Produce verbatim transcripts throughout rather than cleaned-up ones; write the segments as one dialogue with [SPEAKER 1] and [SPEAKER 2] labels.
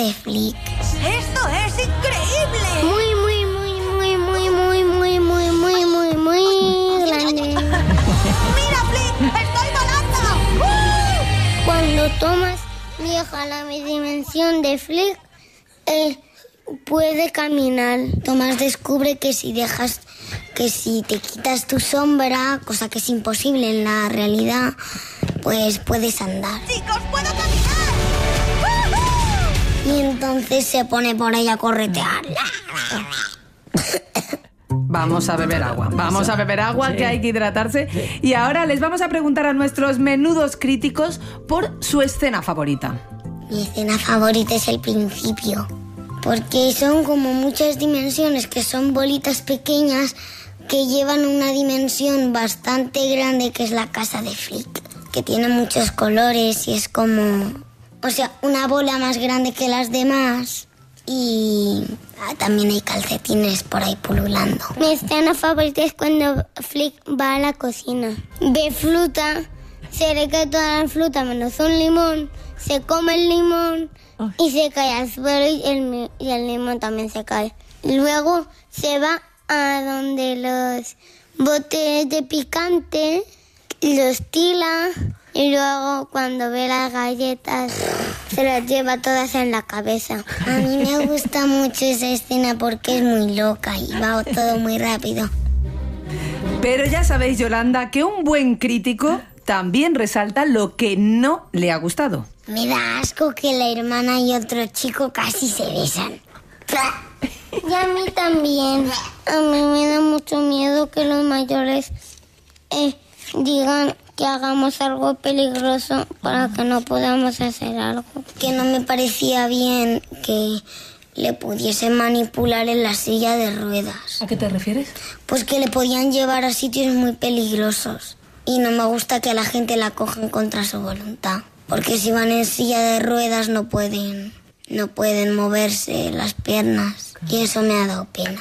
[SPEAKER 1] de Flick.
[SPEAKER 2] ¡Esto es increíble!
[SPEAKER 1] Muy, muy, muy, muy, muy, muy, muy, muy, muy, muy, muy grande.
[SPEAKER 2] ¡Mira, Flick! ¡Estoy volando! ¡Uh!
[SPEAKER 1] Cuando Thomas viaja a la dimensión de Flick, eh, puede caminar. Thomas descubre que si dejas, que si te quitas tu sombra, cosa que es imposible en la realidad, pues puedes andar.
[SPEAKER 2] ¡Chicos, puedo caminar!
[SPEAKER 1] ¡Uh-huh! Y entonces se pone por ella a corretear.
[SPEAKER 3] Vamos a beber agua, vamos a beber agua, sí, que hay que hidratarse. Y ahora les vamos a preguntar a nuestros menudos críticos por su escena favorita.
[SPEAKER 1] Mi escena favorita es el principio, porque son como muchas dimensiones, que son bolitas pequeñas que llevan una dimensión bastante grande, que es la casa de Flick, que tiene muchos colores y es como, o sea, una bola más grande que las demás. Y ah, también hay calcetines por ahí pululando. Mi escena favorita es cuando Flick va a la cocina. Ve fruta, se le cae toda la fruta menos un limón, se come el limón y se cae al suelo y el, y el limón también se cae. Luego se va a donde los botes de picante, los tila y luego cuando ve las galletas se las lleva todas en la cabeza. A mí me gusta mucho esa escena porque es muy loca y va todo muy rápido.
[SPEAKER 3] Pero ya sabéis, Yolanda, que un buen crítico también resalta lo que no le ha gustado.
[SPEAKER 1] Me da asco que la hermana y otro chico casi se besan. Y a mí también. A mí me da mucho miedo que los mayores eh, digan que hagamos algo peligroso para que no podamos hacer algo. Que no me parecía bien que le pudiesen manipular en la silla de ruedas.
[SPEAKER 3] ¿A qué te refieres?
[SPEAKER 1] Pues que le podían llevar a sitios muy peligrosos. Y no me gusta que a la gente la cojan contra su voluntad. Porque si van en silla de ruedas no pueden, no pueden moverse las piernas. Y eso me ha dado pena.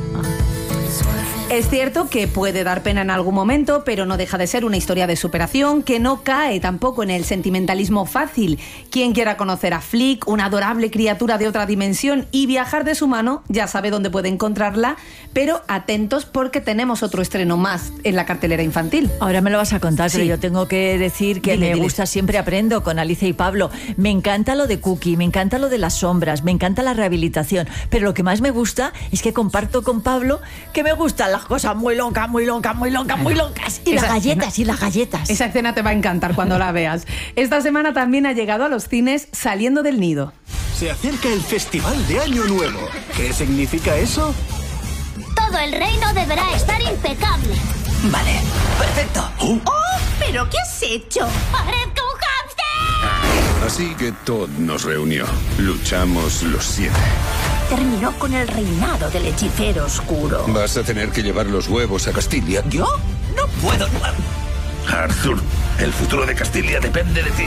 [SPEAKER 3] Es cierto que puede dar pena en algún momento, pero no deja de ser una historia de superación que no cae tampoco en el sentimentalismo fácil. Quien quiera conocer a Flick, una adorable criatura de otra dimensión, y viajar de su mano, ya sabe dónde puede encontrarla, pero atentos porque tenemos otro estreno más en la cartelera infantil.
[SPEAKER 4] Ahora me lo vas a contar,
[SPEAKER 3] Sí.
[SPEAKER 4] pero yo tengo que decir que
[SPEAKER 3] Dile,
[SPEAKER 4] me
[SPEAKER 3] dile.
[SPEAKER 4] gusta Siempre Aprendo con Alicia y Pablo. Me encanta lo de Cookie, me encanta lo de las sombras, me encanta la rehabilitación, pero lo que más me gusta es que comparto con Pablo que me gustan las cosas muy locas, muy locas, muy locas, muy locas. Y
[SPEAKER 3] Esa
[SPEAKER 4] las galletas,
[SPEAKER 3] escena-
[SPEAKER 4] y las galletas.
[SPEAKER 3] Esa escena te va a encantar cuando la veas. Esta semana también ha llegado a los cines Saliendo del Nido.
[SPEAKER 5] Se acerca el Festival de Año Nuevo. ¿Qué significa eso?
[SPEAKER 1] Todo el reino deberá estar impecable.
[SPEAKER 6] Vale, perfecto.
[SPEAKER 5] Oh,
[SPEAKER 2] ¡Oh! ¿Pero qué has hecho?
[SPEAKER 1] ¡Parezco un hámster!
[SPEAKER 7] Así que Todd nos reunió. Luchamos los siete.
[SPEAKER 2] Terminó con el reinado del hechicero oscuro.
[SPEAKER 7] Vas a tener que llevar los huevos a Castilia.
[SPEAKER 6] ¿Yo? No puedo.
[SPEAKER 5] Arthur, el futuro de Castilia depende de ti.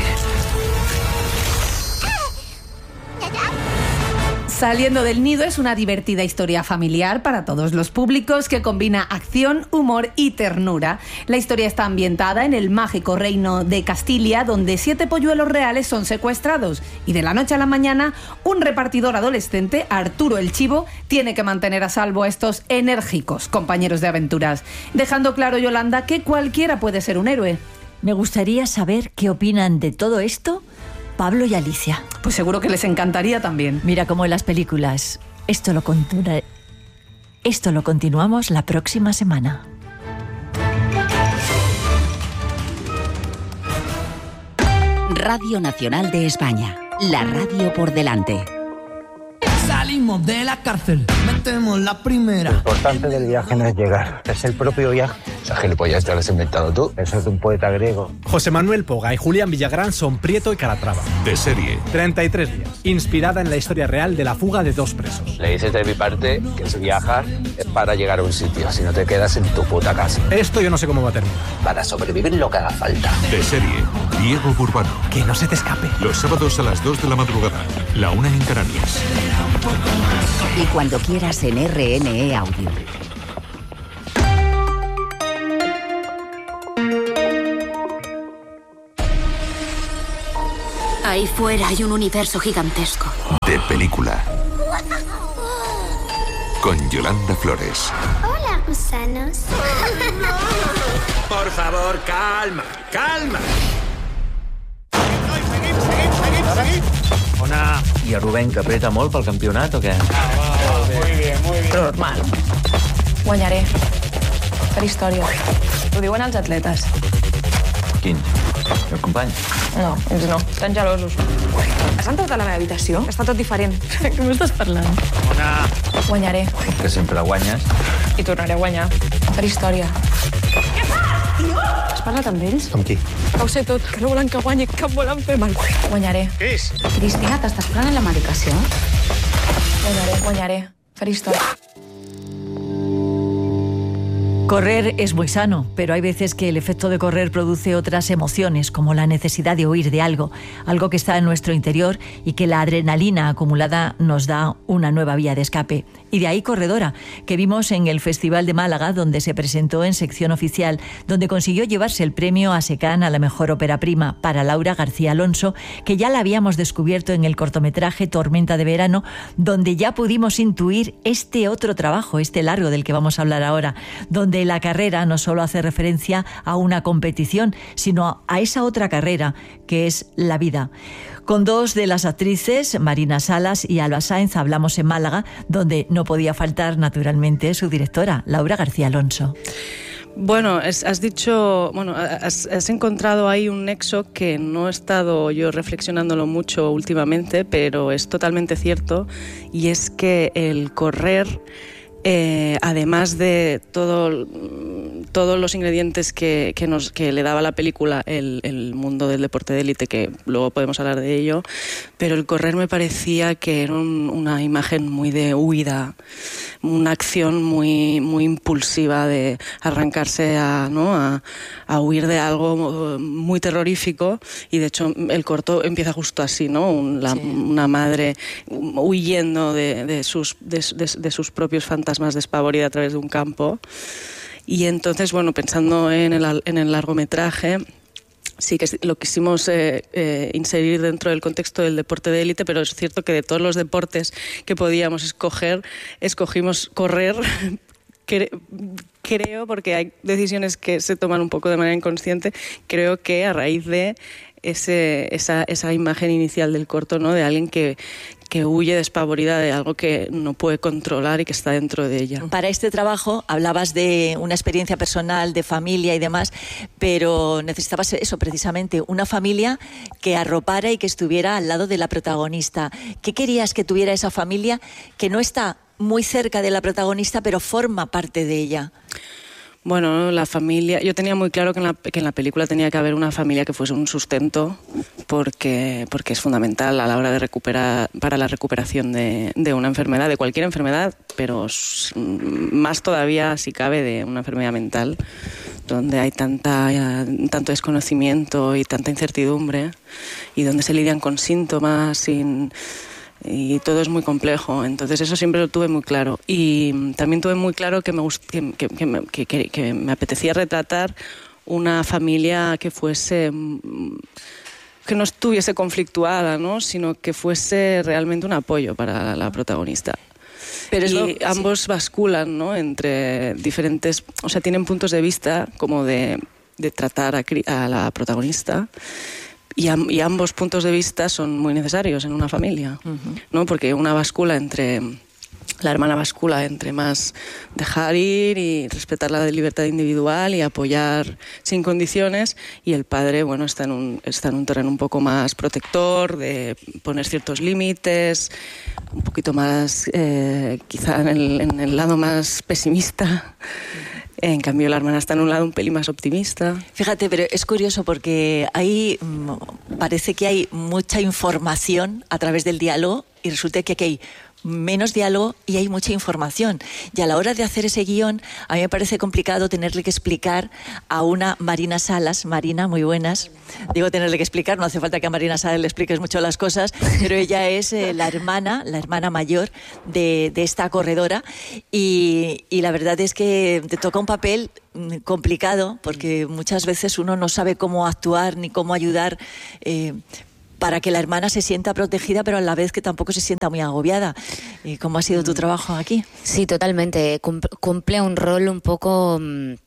[SPEAKER 3] Saliendo del Nido es una divertida historia familiar para todos los públicos que combina acción, humor y ternura. La historia está ambientada en el mágico reino de Castilia, donde siete polluelos reales son secuestrados y de la noche a la mañana un repartidor adolescente, Arturo el Chivo, tiene que mantener a salvo a estos enérgicos compañeros de aventuras, dejando claro, Yolanda, que cualquiera puede ser un héroe.
[SPEAKER 4] Me gustaría saber qué opinan de todo esto Pablo y Alicia.
[SPEAKER 3] Pues seguro que les encantaría también.
[SPEAKER 4] Mira, como en las películas. Esto lo, continua- Esto lo continuamos la próxima semana.
[SPEAKER 8] Radio Nacional de España. La radio por delante.
[SPEAKER 6] Salimos de la cárcel, metemos la primera.
[SPEAKER 9] Lo importante del viaje no es llegar, es el propio viaje.
[SPEAKER 7] Esa gilipollas te la has inventado tú.
[SPEAKER 9] Eso es de un poeta griego.
[SPEAKER 10] José Manuel Poga y Julián Villagrán son Prieto y Calatrava.
[SPEAKER 5] De serie.
[SPEAKER 10] treinta y tres días. Inspirada en la historia real de la fuga de dos presos.
[SPEAKER 9] Le dices de mi parte que si viajas es para llegar a un sitio, si no te quedas en tu puta casa.
[SPEAKER 10] Esto yo no sé cómo va a terminar.
[SPEAKER 9] Para sobrevivir lo que haga falta.
[SPEAKER 5] De serie. Diego Burbano.
[SPEAKER 10] Que no se te escape.
[SPEAKER 5] Los sábados a las dos de la madrugada. La una en Canarias.
[SPEAKER 8] Y cuando quieras en R N E Audio.
[SPEAKER 2] Ahí fuera hay un universo gigantesco.
[SPEAKER 11] De película. Con Yolanda Flores.
[SPEAKER 12] Hola, gusanos.
[SPEAKER 13] Por favor, calma, calma.
[SPEAKER 10] Ona.
[SPEAKER 14] I a Rubén, que apreta molt pel campionat o què?
[SPEAKER 10] Ah, va, va, muy bien, muy bien.
[SPEAKER 15] Normal. Guanyaré. Per història. Ho diuen els atletes.
[SPEAKER 14] Quin? El company?
[SPEAKER 15] No, ells no. Estan gelosos. Has entrat a la meva habitació? Està tot diferent. Què m'estàs parlant?
[SPEAKER 10] Ona.
[SPEAKER 15] Guanyaré.
[SPEAKER 14] Que sempre guanyes.
[SPEAKER 15] I tornaré a guanyar. Per història. Què fas, tio? Has parlat amb ells?
[SPEAKER 14] Amb qui?
[SPEAKER 15] Que ho sé tot, que no volen que guanyi, que em volen fer mal. Guanyaré.
[SPEAKER 10] Cris.
[SPEAKER 15] Cristina, t'estàs prenent la medicació? Guanyaré, guanyaré. Per història.
[SPEAKER 4] Correr es muy sano, pero hay veces que el efecto de correr produce otras emociones, como la necesidad de huir de algo, algo que está en nuestro interior y que la adrenalina acumulada nos da una nueva vía de escape. Y de ahí Corredora, que vimos en el Festival de Málaga, donde se presentó en sección oficial, donde consiguió llevarse el premio ASECAN a la mejor ópera prima para Laura García Alonso, que ya la habíamos descubierto en el cortometraje Tormenta de Verano, donde ya pudimos intuir este otro trabajo, este largo del que vamos a hablar ahora, donde la carrera no solo hace referencia a una competición, sino a esa otra carrera que es la vida. Con dos de las actrices, Marina Salas y Alba Sáenz, hablamos en Málaga, donde no podía faltar naturalmente su directora, Laura García Alonso.
[SPEAKER 16] Bueno, es, has dicho, bueno, has, has encontrado ahí un nexo que no he estado yo reflexionándolo mucho últimamente, pero es totalmente cierto, y es que el correr, Eh, además de todo, todos los ingredientes que, que, nos, que le daba la película, el, el mundo del deporte de élite, que luego podemos hablar de ello, pero el correr me parecía que era un, una imagen muy de huida, una acción muy, muy impulsiva de arrancarse a, ¿no? a, a huir de algo muy terrorífico, y de hecho el corto empieza justo así, ¿no? Un, la, sí. Una madre huyendo de, de, sus, de, de, de sus propios fantasmas más despavorida a través de un campo. Y entonces, bueno, pensando en el, en el largometraje, sí que lo quisimos eh, eh, inserir dentro del contexto del deporte de élite, pero es cierto que de todos los deportes que podíamos escoger, escogimos correr. Creo, porque hay decisiones que se toman un poco de manera inconsciente, creo que a raíz de ese, esa, esa imagen inicial del corto, ¿no? De alguien que que huye despavorida de algo que no puede controlar y que está dentro de ella.
[SPEAKER 4] Para este trabajo hablabas de una experiencia personal, de familia y demás, pero necesitabas eso precisamente, una familia que arropara y que estuviera al lado de la protagonista. ¿Qué querías que tuviera esa familia que no está muy cerca de la protagonista, pero forma parte de ella?
[SPEAKER 16] Bueno, la familia, yo tenía muy claro que en, la, que en la película tenía que haber una familia que fuese un sustento, porque, porque es fundamental a la hora de recuperar, para la recuperación de, de una enfermedad, de cualquier enfermedad, pero más todavía si cabe de una enfermedad mental, donde hay tanta, tanto desconocimiento y tanta incertidumbre, y donde se lidian con síntomas sin... y todo es muy complejo, entonces eso siempre lo tuve muy claro, y también tuve muy claro que me, gust- que, que, que, me, que, que me apetecía retratar una familia que fuese, que no estuviese conflictuada, ¿no? Sino que fuese realmente un apoyo para la protagonista. Pero eso, y ambos sí. basculan, ¿no? Entre diferentes, o sea, tienen puntos de vista como de, de tratar a, a la protagonista. Y, am, y ambos puntos de vista son muy necesarios en una familia, uh-huh. ¿no? Porque una bascula entre... La hermana bascula entre más dejar ir y respetar la libertad individual y apoyar sin condiciones, y el padre, bueno, está en un, está en un terreno un poco más protector, de poner ciertos límites, un poquito más, eh, quizá en el, en el lado más pesimista. En cambio, la hermana está en un lado un pelín más optimista.
[SPEAKER 4] Fíjate, pero es curioso porque ahí parece que hay mucha información a través del diálogo y resulta que aquí hay menos diálogo y hay mucha información. Y a la hora de hacer ese guión, a mí me parece complicado tenerle que explicar a una Marina Salas. Marina, muy buenas. Digo tenerle que explicar, no hace falta que a Marina Salas le expliques mucho las cosas, pero ella es eh, la hermana, la hermana mayor de, de esta corredora, y, y la verdad es que te toca un papel complicado porque muchas veces uno no sabe cómo actuar ni cómo ayudar, eh, para que la hermana se sienta protegida, pero a la vez que tampoco se sienta muy agobiada. ¿Y cómo ha sido tu trabajo aquí?
[SPEAKER 17] Sí, totalmente. Cumple un rol un poco...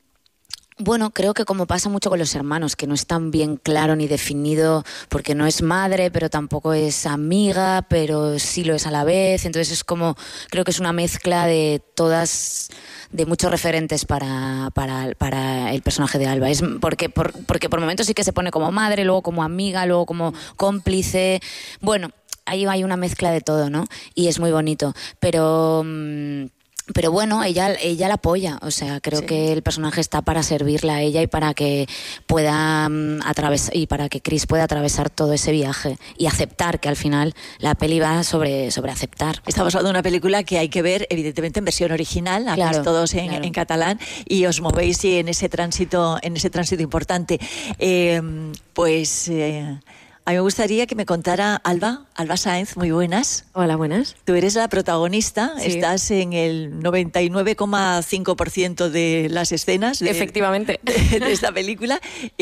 [SPEAKER 17] Bueno, creo que como pasa mucho con los hermanos, que no es tan bien claro ni definido, porque no es madre, pero tampoco es amiga, pero sí lo es a la vez. Entonces es como, creo que es una mezcla de todas, de muchos referentes para, para, para el personaje de Alba. Es porque por, porque por momentos sí que se pone como madre, luego como amiga, luego como cómplice. Bueno, ahí hay una mezcla de todo, ¿no? Y es muy bonito. Pero... Mmm, Pero bueno, ella, ella la apoya, o sea, creo sí. que el personaje está para servirla a ella y para que pueda um, atravesar, y para que Chris pueda atravesar todo ese viaje y aceptar, que al final la peli va sobre, sobre aceptar.
[SPEAKER 4] Estamos hablando de una película que hay que ver, evidentemente, en versión original, aquí
[SPEAKER 17] claro,
[SPEAKER 4] todos en,
[SPEAKER 17] claro.
[SPEAKER 4] en catalán, y os movéis en ese tránsito, en ese tránsito importante. Eh, pues... Eh, A mí me gustaría que me contara Alba, Alba Sáenz, muy buenas.
[SPEAKER 16] Hola, buenas.
[SPEAKER 4] Tú eres la protagonista, sí. Estás en el noventa y nueve coma cinco por ciento de las escenas de,
[SPEAKER 16] efectivamente
[SPEAKER 4] de, de esta película.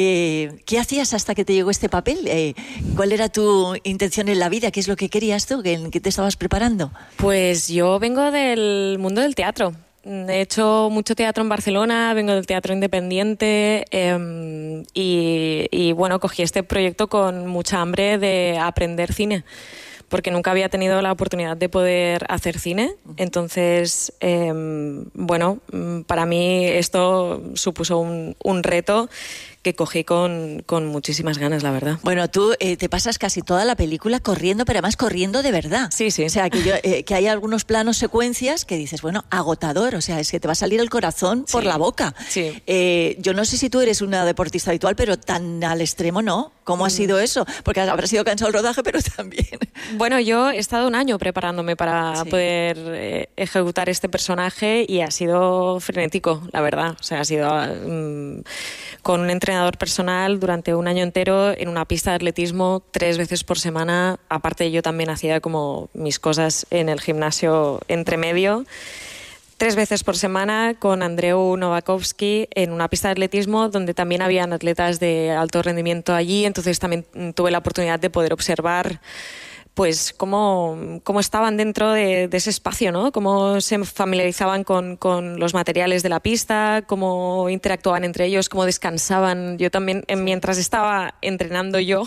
[SPEAKER 4] Eh, ¿Qué hacías hasta que te llegó este papel? Eh, ¿Cuál era tu intención en la vida? ¿Qué es lo que querías tú? ¿Qué, qué te estabas preparando?
[SPEAKER 16] Pues yo vengo del mundo del teatro. He hecho mucho teatro en Barcelona, vengo del teatro independiente eh, y, y bueno, cogí este proyecto con mucha hambre de aprender cine, porque nunca había tenido la oportunidad de poder hacer cine. Entonces, eh, bueno, para mí esto supuso un, un reto que cogí con, con muchísimas ganas, la verdad.
[SPEAKER 4] Bueno, tú eh, te pasas casi toda la película corriendo, pero además corriendo de verdad.
[SPEAKER 16] Sí, sí.
[SPEAKER 4] O sea, que, yo, eh, que hay algunos planos, secuencias que dices, bueno, agotador, o sea, es que te va a salir el corazón
[SPEAKER 16] sí.
[SPEAKER 4] por la boca.
[SPEAKER 16] Sí.
[SPEAKER 4] Eh, yo no sé si tú eres una deportista habitual, pero tan al extremo no. ¿Cómo mm. ha sido eso? Porque habrá sido cansado el rodaje, pero también...
[SPEAKER 16] Bueno, yo he estado un año preparándome para sí. poder eh, ejecutar este personaje y ha sido frenético, la verdad. O sea, ha sido um, con un entrenador personal durante un año entero en una pista de atletismo tres veces por semana. Aparte, yo también hacía como mis cosas en el gimnasio entre medio. Tres veces por semana con Andreu Novakovsky en una pista de atletismo donde también habían atletas de alto rendimiento allí. Entonces también tuve la oportunidad de poder observar pues cómo, cómo estaban dentro de, de ese espacio, ¿no? Cómo se familiarizaban con, con los materiales de la pista, cómo interactuaban entre ellos, cómo descansaban. Yo también, mientras estaba entrenando yo,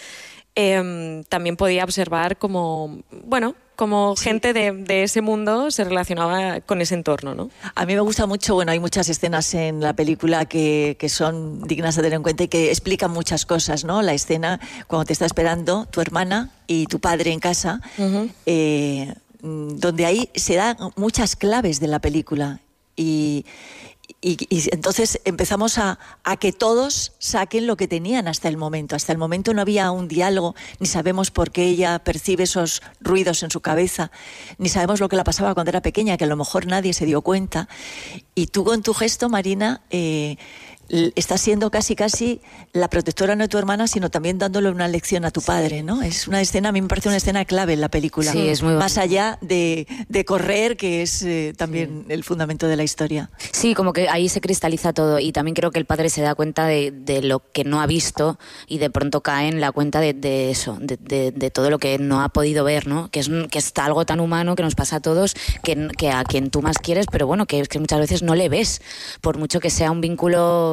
[SPEAKER 16] eh, también podía observar cómo, bueno, como sí. gente de, de ese mundo se relacionaba con ese entorno, ¿no?
[SPEAKER 4] A mí me gusta mucho, bueno, hay muchas escenas en la película que, que son dignas de tener en cuenta y que explican muchas cosas, ¿no? La escena cuando te está esperando tu hermana y tu padre en casa, uh-huh. eh, donde ahí se dan muchas claves de la película y... Y, y entonces empezamos a, a que todos saquen lo que tenían hasta el momento. Hasta el momento no había un diálogo, ni sabemos por qué ella percibe esos ruidos en su cabeza, ni sabemos lo que le pasaba cuando era pequeña, que a lo mejor nadie se dio cuenta. Y tú con tu gesto, Marina, eh, estás siendo casi casi la protectora no de tu hermana, sino también dándole una lección a tu padre, ¿no? Es una escena, a mí me parece una escena clave en la película.
[SPEAKER 17] Sí, es muy
[SPEAKER 4] más allá de, de correr, que es eh, también sí. el fundamento de la historia.
[SPEAKER 17] Sí, como que ahí se cristaliza todo y también creo que el padre se da cuenta de, de lo que no ha visto y de pronto cae en la cuenta de, de eso, de, de, de todo lo que no ha podido ver, ¿no? Que es, que es algo tan humano que nos pasa a todos, que, que a quien tú más quieres, pero bueno, que, que muchas veces no le ves, por mucho que sea un vínculo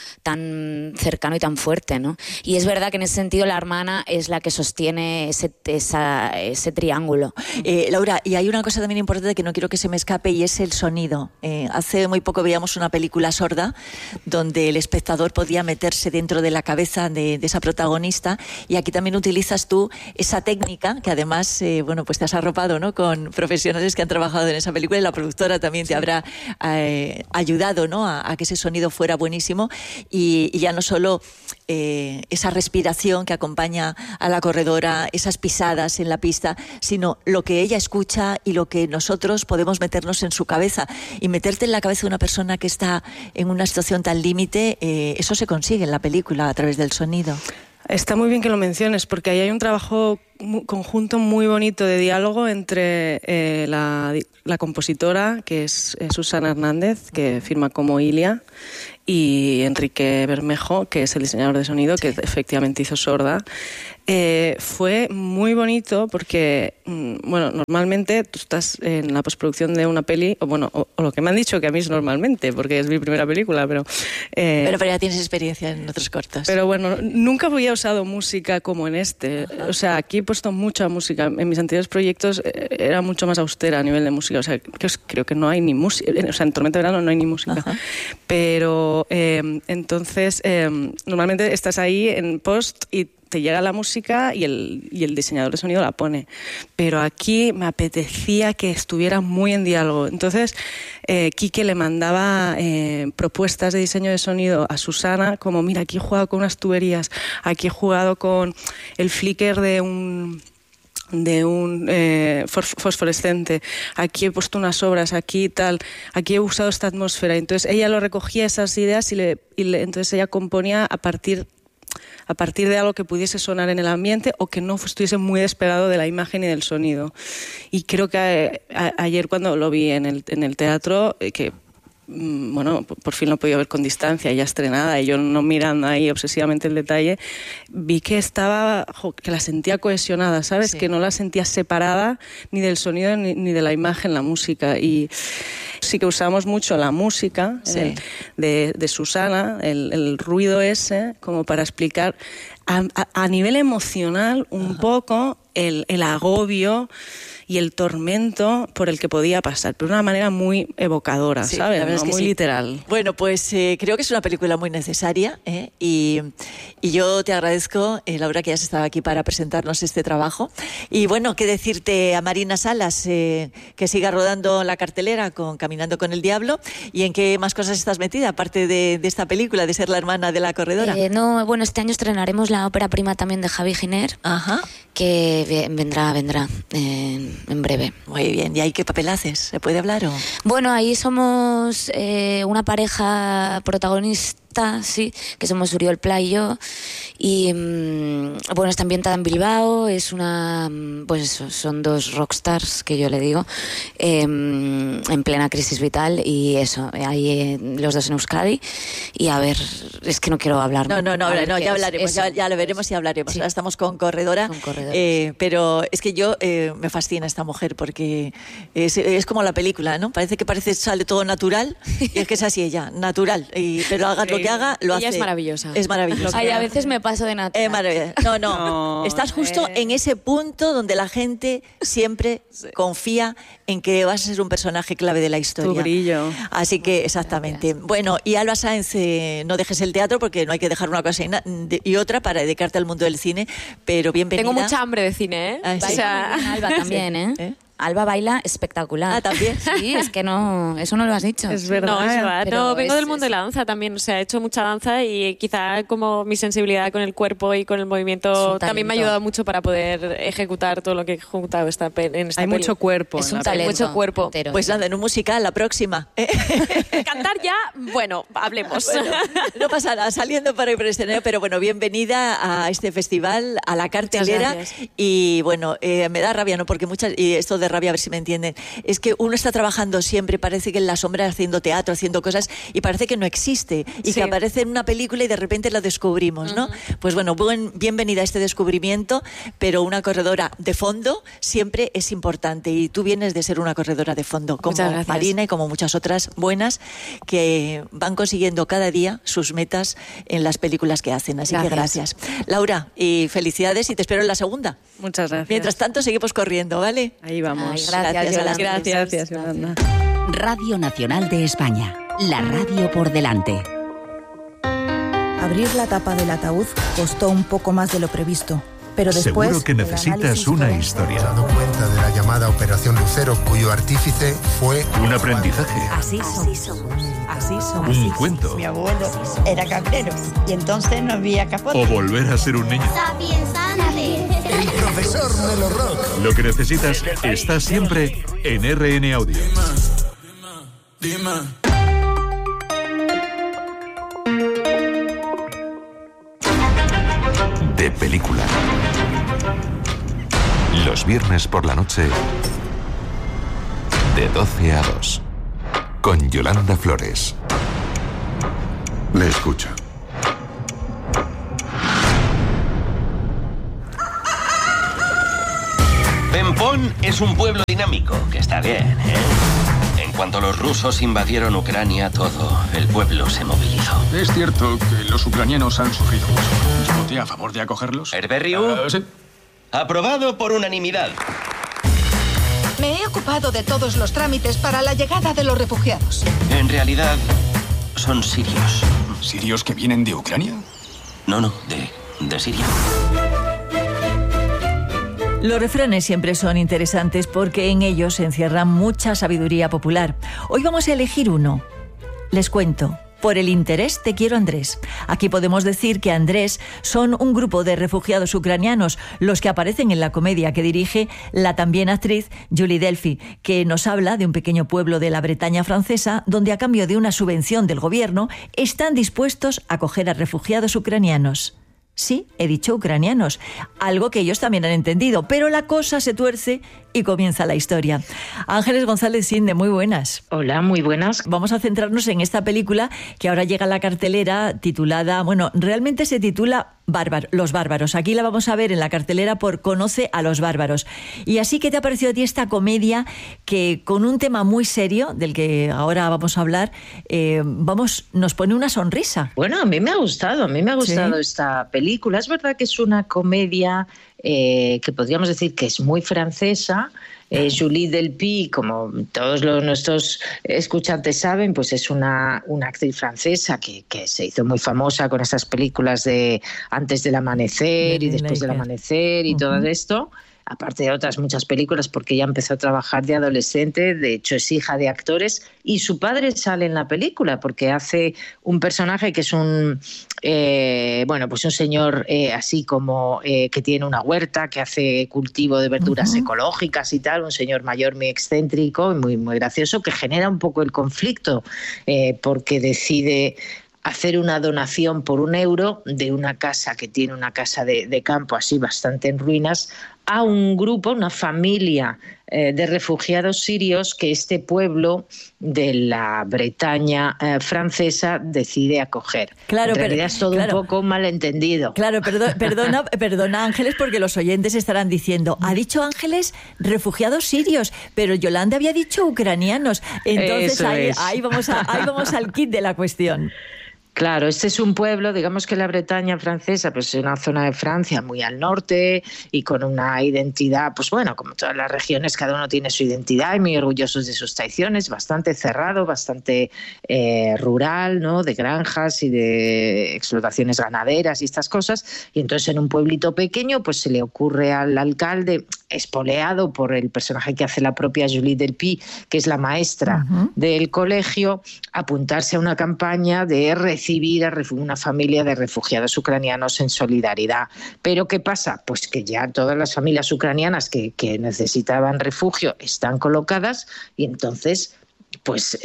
[SPEAKER 17] tan cercano y tan fuerte, ¿no? Y es verdad que en ese sentido la hermana es la que sostiene ese, esa, ese triángulo.
[SPEAKER 4] Eh, Laura, y hay una cosa también importante que no quiero que se me escape y es el sonido. Eh, hace muy poco veíamos una película sorda donde el espectador podía meterse dentro de la cabeza de, de esa protagonista y aquí también utilizas tú esa técnica que además, eh, bueno, pues te has arropado, ¿no? Con profesionales que han trabajado en esa película y la productora también te habrá eh, ayudado, ¿no? A, a que ese sonido fuera buenísimo. Y, y ya no solo eh, esa respiración que acompaña a la corredora, esas pisadas en la pista, sino lo que ella escucha y lo que nosotros podemos meternos en su cabeza. Y meterte en la cabeza de una persona que está en una situación tan límite, eh, eso se consigue en la película a través del sonido.
[SPEAKER 16] Está muy bien que lo menciones, porque ahí hay un trabajo conjunto muy bonito de diálogo entre eh, la, la compositora, que es eh, Susana Hernández, que firma como Ilia, y Enrique Bermejo, que es el diseñador de sonido, que efectivamente hizo Sorda. Eh, fue muy bonito porque, bueno, normalmente tú estás en la postproducción de una peli, o bueno, o, o lo que me han dicho que a mí es normalmente, porque es mi primera película, pero... Eh,
[SPEAKER 4] pero, pero ya tienes experiencia en otros cortos.
[SPEAKER 16] Pero bueno, nunca había usado música como en este. O sea, aquí he puesto mucha música. En mis anteriores proyectos era mucho más austera a nivel de música. O sea, creo que no hay ni música. O sea, en Tormenta de Verano no hay ni música. Ajá. Pero eh, entonces, eh, normalmente estás ahí en post y te llega la música y el, y el diseñador de sonido la pone. Pero aquí me apetecía que estuviera muy en diálogo. Entonces, eh, Quique le mandaba eh, propuestas de diseño de sonido a Susana, como, mira, aquí he jugado con unas tuberías, aquí he jugado con el flicker de un... de un eh, fosforescente, aquí he puesto unas obras, aquí tal, aquí he usado esta atmósfera. Entonces ella lo recogía esas ideas y, le, y le, entonces ella componía a partir a partir de algo que pudiese sonar en el ambiente o que no estuviese muy despegado de la imagen y del sonido. Y creo que a, a, ayer cuando lo vi en el, en el teatro, eh, que bueno, por fin lo he podido ver con distancia, ya estrenada, y yo no mirando ahí obsesivamente el detalle, vi que estaba, que la sentía cohesionada, ¿sabes? Sí. Que no la sentía separada ni del sonido ni, ni de la imagen, la música. Y sí que usamos mucho la música sí. eh, de, de Susana, el, el ruido ese, como para explicar a, a, a nivel emocional un Ajá. poco el, el agobio y el tormento por el que podía pasar, pero de una manera muy evocadora, sí, ¿sabes? La verdad no, es que muy sí. literal.
[SPEAKER 4] Bueno, pues eh, creo que es una película muy necesaria ¿eh? y, y yo te agradezco, eh, Laura, que hayas estado aquí para presentarnos este trabajo. Y bueno, qué decirte a Marina Salas, eh, que siga rodando la cartelera con Caminando con el Diablo, y en qué más cosas estás metida, aparte de, de esta película, de ser la hermana de la corredora.
[SPEAKER 17] Eh, no, bueno, este año estrenaremos la ópera prima también de Javi Giner, Ajá. que vendrá, vendrá. Eh, en breve.
[SPEAKER 4] Muy bien. ¿Y ahí qué papel haces? ¿Se puede hablar o...?
[SPEAKER 17] Bueno, ahí somos eh, una pareja protagonista, sí, que somos Uriol Pla y yo, y mmm, bueno, está ambientada en Bilbao, es una, pues eso, son dos rockstars, que yo le digo, eh, en plena crisis vital, y eso, ahí eh, los dos en Euskadi, y a ver, es que no quiero hablar.
[SPEAKER 4] No, no, no, no, no ya hablaremos, ya, ya lo veremos y hablaremos. Sí. Ahora estamos con Corredora, con Corredora eh, sí. pero es que yo, eh, me fascina esta mujer, porque es, es como la película, ¿no? Parece que parece sale todo natural, y es que es así ella, natural, y, pero haga lo que haga, lo
[SPEAKER 15] ella
[SPEAKER 4] hace.
[SPEAKER 15] Es maravillosa.
[SPEAKER 4] Es maravillosa.
[SPEAKER 17] Ay, a veces me paso de natural.
[SPEAKER 4] Es maravillosa. No, no, no, estás justo eh. en ese punto donde la gente siempre sí. confía en que vas a ser un personaje clave de la historia.
[SPEAKER 16] Tu brillo.
[SPEAKER 4] Así que, exactamente. Gracias. Bueno, y Alba Sáenz, eh, no dejes el teatro, porque no hay que dejar una cosa y otra para dedicarte al mundo del cine, pero bienvenida.
[SPEAKER 15] Tengo mucha hambre de cine, ¿eh?
[SPEAKER 17] Ah, sí. O sea, Alba también, ¿eh? ¿Eh? Alba baila espectacular.
[SPEAKER 4] Ah, ¿también?
[SPEAKER 17] Sí, es que no, eso no lo has dicho.
[SPEAKER 15] Es verdad. No, es verdad. No, vengo es, del mundo es... de la danza también, o sea, he hecho mucha danza y quizá como mi sensibilidad con el cuerpo y con el movimiento también me ha ayudado mucho para poder ejecutar todo lo que he ejecutado esta pe- en esta
[SPEAKER 16] Hay
[SPEAKER 15] peli.
[SPEAKER 16] mucho cuerpo.
[SPEAKER 17] Es un talento.
[SPEAKER 15] Mucho cuerpo.
[SPEAKER 17] Entero.
[SPEAKER 4] Pues nada, en un musical, la próxima.
[SPEAKER 15] Cantar ya, bueno, hablemos.
[SPEAKER 4] Bueno, no pasa nada, saliendo para ir por el escenario, pero bueno, bienvenida a este festival, a la cartelera. Y bueno, eh, me da rabia, ¿no? Porque muchas, y esto de rabia, a ver si me entienden, es que uno está trabajando siempre, parece que en la sombra haciendo teatro, haciendo cosas, y parece que no existe, y sí. que aparece en una película y de repente la descubrimos, ¿no? Uh-huh. Pues bueno, buen, bienvenida a este descubrimiento, pero una corredora de fondo siempre es importante, y tú vienes de ser una corredora de fondo, como Marina y como muchas otras buenas, que van consiguiendo cada día sus metas en las películas que hacen, así gracias. que gracias. Laura, y felicidades, y te espero en la segunda.
[SPEAKER 16] Muchas gracias.
[SPEAKER 4] Mientras tanto, seguimos corriendo, ¿vale?
[SPEAKER 16] Ahí vamos.
[SPEAKER 17] Ay, gracias,
[SPEAKER 4] gracias,
[SPEAKER 16] gracias, gracias, Yolanda.
[SPEAKER 8] Radio Nacional de España, la radio por delante.
[SPEAKER 18] Abrir la tapa del ataúd costó un poco más de lo previsto, pero después...
[SPEAKER 11] Seguro que necesitas una historia.
[SPEAKER 19] Dado cuenta de la llamada Operación Lucero, cuyo artífice fue...
[SPEAKER 11] Un aprendizaje.
[SPEAKER 20] Así somos. Así somos.
[SPEAKER 11] Un cuento.
[SPEAKER 20] Mi abuelo era cabrero y entonces no había capote.
[SPEAKER 11] O volver a ser un niño.
[SPEAKER 19] El profesor Melo Rock.
[SPEAKER 11] Lo que necesitas está siempre en R N Audio.
[SPEAKER 6] Dime, dime.
[SPEAKER 11] De película. Los viernes por la noche, de doce a dos, con Yolanda Flores.
[SPEAKER 21] Le escucho. Lyon es un pueblo dinámico, que está bien, ¿eh? En cuanto los rusos invadieron Ucrania, todo el pueblo se movilizó.
[SPEAKER 22] Es cierto que los ucranianos han sufrido mucho. Yo voté a favor de acogerlos.
[SPEAKER 21] ¿Herberriu?
[SPEAKER 22] Uh, sí.
[SPEAKER 21] Aprobado por unanimidad.
[SPEAKER 23] Me he ocupado de todos los trámites para la llegada de los refugiados.
[SPEAKER 21] En realidad, son sirios.
[SPEAKER 22] ¿Sirios que vienen de Ucrania?
[SPEAKER 21] No, no, de, de Siria.
[SPEAKER 4] Los refranes siempre son interesantes porque en ellos se encierra mucha sabiduría popular. Hoy vamos a elegir uno. Les cuento. Por el interés te quiero, Andrés. Aquí podemos decir que Andrés son un grupo de refugiados ucranianos, los que aparecen en la comedia que dirige la también actriz Julie Delpy, que nos habla de un pequeño pueblo de la Bretaña francesa donde a cambio de una subvención del gobierno están dispuestos a acoger a refugiados ucranianos. Sí, he dicho ucranianos, algo que ellos también han entendido, pero la cosa se tuerce y comienza la historia. Ángeles González Sinde, muy buenas.
[SPEAKER 24] Hola, muy buenas.
[SPEAKER 4] Vamos a centrarnos en esta película que ahora llega a la cartelera titulada, bueno, realmente se titula Bárbaro, Los Bárbaros. Aquí la vamos a ver en la cartelera por Conoce a los Bárbaros. Y así, ¿qué te ha parecido a ti esta comedia que con un tema muy serio, del que ahora vamos a hablar, eh, vamos, nos pone una sonrisa?
[SPEAKER 24] Bueno, a mí me ha gustado, a mí me ha gustado ¿Sí? esta película. Es verdad que es una comedia eh, que podríamos decir que es muy francesa. Eh, Julie Delpy, como todos los, nuestros escuchantes saben, pues es una, una actriz francesa que, que se hizo muy famosa con esas películas de Antes del amanecer y Después del amanecer y uh-huh. todo esto. Aparte de otras muchas películas, porque ella empezó a trabajar de adolescente, de hecho es hija de actores, y su padre sale en la película, porque hace un personaje que es un, eh, bueno, pues un señor eh, así como eh, que tiene una huerta, que hace cultivo de verduras uh-huh. ecológicas y tal, un señor mayor muy excéntrico y muy, muy gracioso, que genera un poco el conflicto, eh, porque decide hacer una donación por un euro de una casa que tiene una casa de, de campo así bastante en ruinas a un grupo, una familia eh, de refugiados sirios que este pueblo de la Bretaña eh, francesa decide acoger.
[SPEAKER 4] Claro,
[SPEAKER 24] en realidad
[SPEAKER 4] pero,
[SPEAKER 24] es todo
[SPEAKER 4] claro,
[SPEAKER 24] un poco malentendido.
[SPEAKER 4] Claro, perdona, perdona, perdona Ángeles, porque los oyentes estarán diciendo, ha dicho Ángeles refugiados sirios, pero Yolanda había dicho ucranianos. Entonces ahí, ahí, vamos a, ahí vamos al kit de la cuestión.
[SPEAKER 24] Claro, este es un pueblo, digamos que la Bretaña francesa pues es una zona de Francia muy al norte y con una identidad, pues bueno, como todas las regiones, cada uno tiene su identidad y muy orgullosos de sus tradiciones, bastante cerrado, bastante eh, rural, ¿no? De granjas y de explotaciones ganaderas y estas cosas. Y entonces en un pueblito pequeño pues se le ocurre al alcalde, espoleado por el personaje que hace la propia Julie Delpy, que es la maestra uh-huh. del colegio, apuntarse a una campaña de recibir a una familia de refugiados ucranianos en solidaridad. Pero ¿qué pasa? Pues que ya todas las familias ucranianas que, que necesitaban refugio están colocadas y entonces pues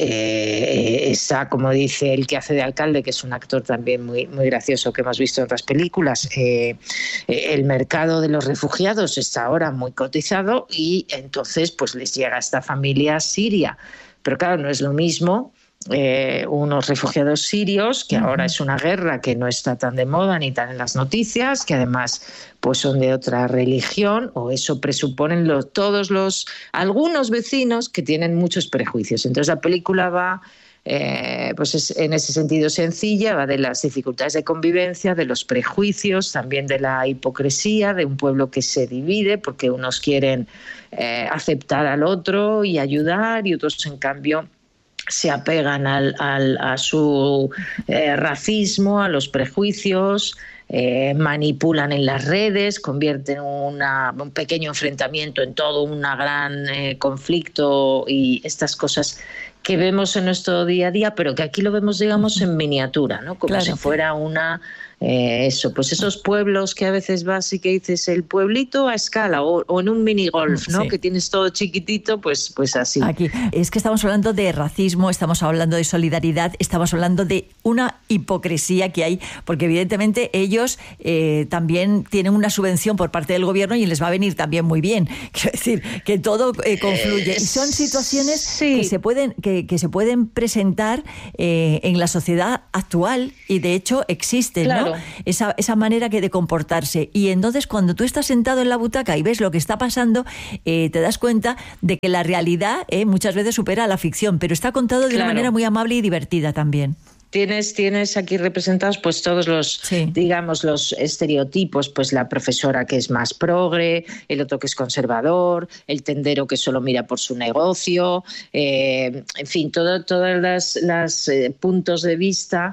[SPEAKER 24] eh, esa, como dice el que hace de alcalde, que es un actor también muy, muy gracioso que hemos visto en otras películas, eh, el mercado de los refugiados está ahora muy cotizado y entonces pues les llega a esta familia siria. Pero claro, no es lo mismo Eh, unos refugiados sirios, que ahora es una guerra que no está tan de moda ni tan en las noticias, que además pues son de otra religión, o eso presuponen los, todos los algunos vecinos que tienen muchos prejuicios. Entonces la película va eh, pues es, en ese sentido sencilla, va de las dificultades de convivencia, de los prejuicios, también de la hipocresía de un pueblo que se divide porque unos quieren eh, aceptar al otro y ayudar y otros en cambio se apegan al, al, a su eh, racismo, a los prejuicios, eh, manipulan en las redes, convierten una, un pequeño enfrentamiento en todo un gran eh, conflicto y estas cosas que vemos en nuestro día a día, pero que aquí lo vemos, digamos, en miniatura, ¿no? Como claro. si fuera una... Eh, eso, pues esos pueblos que a veces vas y que dices el pueblito a escala o, o en un minigolf, ¿no? Sí. Que tienes todo chiquitito, pues, pues así.
[SPEAKER 4] Aquí es que estamos hablando de racismo, estamos hablando de solidaridad, estamos hablando de una hipocresía que hay, porque evidentemente ellos eh, también tienen una subvención por parte del gobierno y les va a venir también muy bien. Quiero decir, que todo eh, confluye. Y son situaciones sí. que se pueden, que que, que se pueden presentar eh, en la sociedad actual y de hecho existen,
[SPEAKER 24] claro.
[SPEAKER 4] ¿no? Esa, esa manera que de comportarse. Y entonces cuando tú estás sentado en la butaca y ves lo que está pasando, eh, te das cuenta de que la realidad eh, muchas veces supera a la ficción, pero está contado de
[SPEAKER 24] claro.
[SPEAKER 4] una manera muy amable y divertida también.
[SPEAKER 24] Tienes, tienes aquí representados pues todos los, sí. digamos, los estereotipos, pues la profesora que es más progre, el otro que es conservador, el tendero que solo mira por su negocio, eh, en fin, todo, todos los las, eh, puntos de vista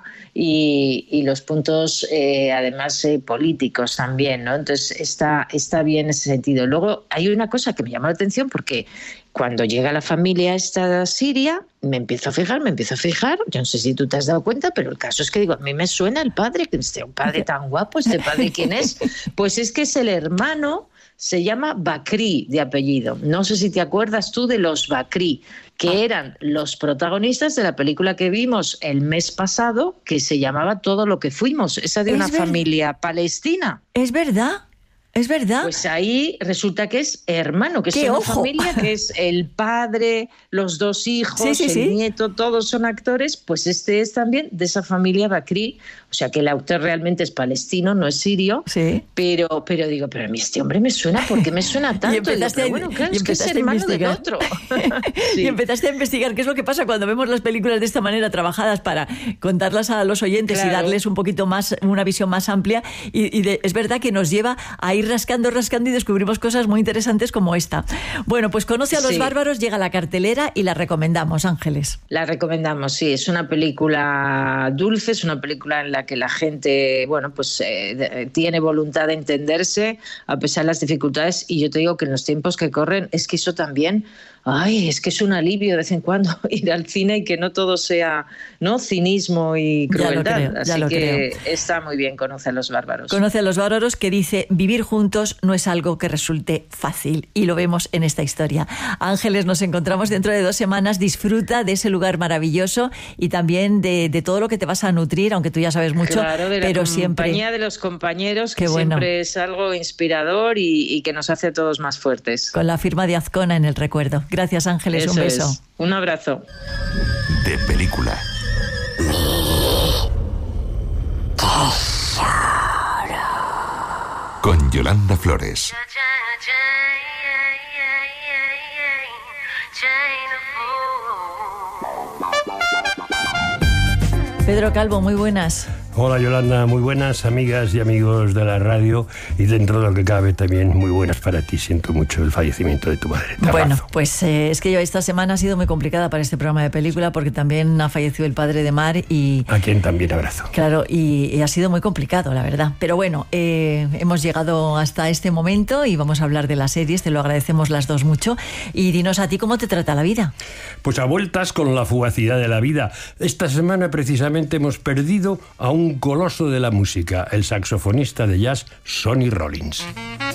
[SPEAKER 24] y, y los puntos eh, además eh, políticos también, ¿no? Entonces está, está bien ese sentido. Luego hay una cosa que me llama la atención porque cuando llega la familia esta siria, me empiezo a fijar, me empiezo a fijar, yo no sé si tú te has dado cuenta, pero el caso es que digo, a mí me suena el padre, que este un padre tan guapo, este padre ¿quién es? Pues es que es el hermano, se llama Bakri de apellido. No sé si te acuerdas tú de los Bakri, que eran los protagonistas de la película que vimos el mes pasado, que se llamaba Todo lo que fuimos, esa de una familia palestina.
[SPEAKER 4] ¿Es verdad? ¿Es verdad?
[SPEAKER 24] Pues ahí resulta que es hermano, que es una
[SPEAKER 4] ojo?
[SPEAKER 24] familia, que es el padre, los dos hijos,
[SPEAKER 4] sí, sí,
[SPEAKER 24] el
[SPEAKER 4] sí.
[SPEAKER 24] nieto, todos son actores, pues este es también de esa familia Bakri, o sea que el autor realmente es palestino, no es sirio,
[SPEAKER 4] sí.
[SPEAKER 24] pero, pero digo, pero a mí este hombre me suena, ¿por qué me suena tanto?
[SPEAKER 4] Y empezaste,
[SPEAKER 24] y digo, bueno, claro,
[SPEAKER 4] y
[SPEAKER 24] es que es hermano del otro.
[SPEAKER 4] Sí. Y empezaste a investigar qué es lo que pasa cuando vemos las películas de esta manera trabajadas para contarlas a los oyentes claro. y darles un poquito más, una visión más amplia y, y de, es verdad que nos lleva a ir rascando, rascando y descubrimos cosas muy interesantes como esta. Bueno, pues Conoce a los sí. bárbaros, llega a la cartelera y la recomendamos, Ángeles.
[SPEAKER 24] La recomendamos, sí, es una película dulce, es una película en la que la gente, bueno, pues eh, tiene voluntad de entenderse a pesar de las dificultades y yo te digo que en los tiempos que corren es que eso también, ay, es que es un alivio de vez en cuando ir al cine y que no todo sea, ¿no?, cinismo y crueldad.
[SPEAKER 4] Ya lo creo, ya
[SPEAKER 24] Así
[SPEAKER 4] lo
[SPEAKER 24] que
[SPEAKER 4] creo.
[SPEAKER 24] Está muy bien Conoce a los bárbaros.
[SPEAKER 4] Conoce a los bárbaros, que dice, vivir juntos no es algo que resulte fácil y lo vemos en esta historia. Ángeles, nos encontramos dentro de dos semanas. Disfruta de ese lugar maravilloso y también de, de todo lo que te vas a nutrir, aunque tú ya sabes mucho,
[SPEAKER 24] claro, de la
[SPEAKER 4] pero
[SPEAKER 24] compañía
[SPEAKER 4] siempre
[SPEAKER 24] de los compañeros, que
[SPEAKER 4] Qué bueno.
[SPEAKER 24] siempre es algo inspirador y, y que nos hace a todos más fuertes.
[SPEAKER 4] Con la firma de Azcona en el recuerdo. Gracias, Ángeles,
[SPEAKER 24] Eso
[SPEAKER 4] un beso.
[SPEAKER 24] Es. Un abrazo.
[SPEAKER 11] De película. Con Yolanda Flores.
[SPEAKER 4] Pedro Calvo, muy buenas.
[SPEAKER 1] Hola Yolanda, muy buenas amigas y amigos de la radio y dentro de lo que cabe también muy buenas para ti. Siento mucho el fallecimiento de tu madre. Te
[SPEAKER 4] bueno,
[SPEAKER 1] abrazo.
[SPEAKER 4] pues eh, es que yo esta semana ha sido muy complicada para este programa de película porque también ha fallecido el padre de Mar y...
[SPEAKER 1] A quien también abrazo.
[SPEAKER 4] Claro, y, y ha sido muy complicado, la verdad. Pero bueno, eh, hemos llegado hasta este momento y vamos a hablar de las series, te lo agradecemos las dos mucho. Y dinos a ti cómo te trata la vida.
[SPEAKER 1] Pues a vueltas con la fugacidad de la vida. Esta semana precisamente hemos perdido a un Un coloso de la música, el saxofonista de jazz Sonny Rollins.